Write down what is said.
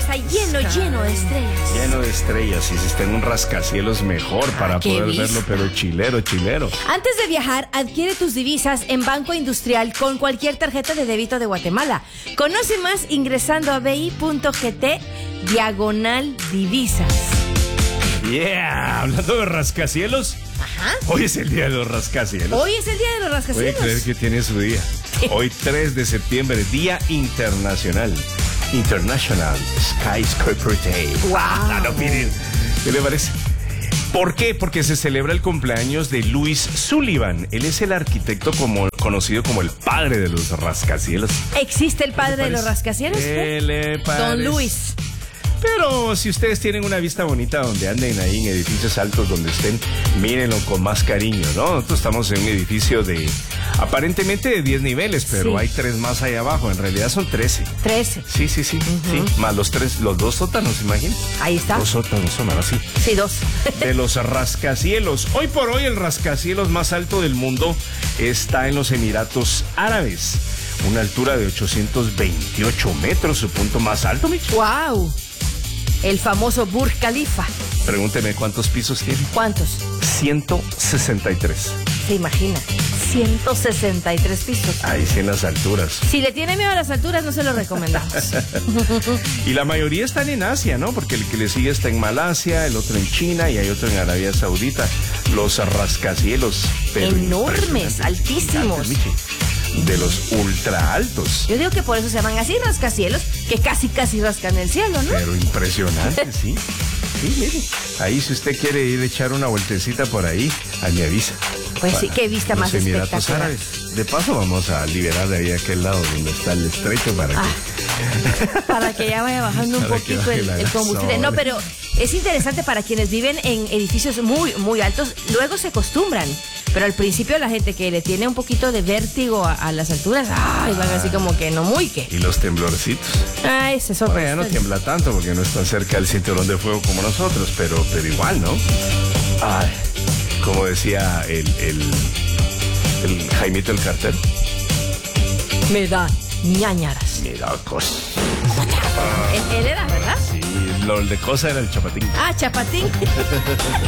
está lleno de estrellas. Lleno de estrellas. Y si está en un rascacielos, mejor para poder verlo, pero chilero. Antes de viajar, adquiere tus divisas en Banco Industrial con cualquier tarjeta de débito de Guatemala. Conoce más ingresando a bi.gt/divisas. Yeah, hablando de rascacielos. Ajá. Hoy es el día de los rascacielos. Hoy es el día de los rascacielos. Puede creer que tiene su día. Hoy 3 de septiembre, Día Internacional Skyscraper Day. Wow. No, miren, ¿qué le parece? ¿Por qué? Porque se celebra el cumpleaños de Louis Sullivan. Él es el arquitecto conocido como el padre de los rascacielos. ¿Existe el padre de los rascacielos? ¿Qué le parece? Don Luis. Pero si ustedes tienen una vista bonita donde anden ahí en edificios altos donde estén, mírenlo con más cariño, ¿no? Nosotros estamos en un edificio aparentemente de 10 niveles, pero hay 3 más ahí abajo. En realidad son 13. 13. Sí. Sí, más los 2 sótanos, imagínate. Ahí está. 2 sótanos son ahora sí. Sí, 2. De los rascacielos. Hoy por hoy el rascacielos más alto del mundo está en los Emiratos Árabes. Una altura de 828 metros, su punto más alto, Micho. ¡Wow! El famoso Burj Khalifa. Pregúnteme cuántos pisos tiene. ¿Cuántos? 163. ¿Se imagina? 163 pisos. Ahí sí en las alturas. Si le tiene miedo a las alturas, no se lo recomendamos. Y la mayoría están en Asia, ¿no? Porque el que le sigue está en Malasia, el otro en China y hay otro en Arabia Saudita. Los rascacielos. Enormes, altísimos. De los ultra altos. Yo digo que por eso se llaman así rascacielos, que casi rascan el cielo, ¿no? Pero impresionante, sí. Sí, mire. Ahí si usted quiere ir a echar una vueltecita por ahí, me avisa. Pues sí, qué vista más espectacular. Árabes. De paso vamos a liberar de ahí aquel lado donde está el estrecho para que ya vaya bajando un poquito el combustible. No, pero es interesante para quienes viven en edificios muy altos, luego se acostumbran. Pero al principio la gente que le tiene un poquito de vértigo a las alturas, van así como que no muy que. Y los temblorcitos. Ese es otro. Ya no tiembla tanto porque no está cerca del cinturón de fuego como nosotros, pero igual, ¿no? Como decía el Jaimito el Carter. Me da ñañaras. Me da cosas. Él era, ¿verdad? Sí, lo de cosa era el Chapatín. Chapatín.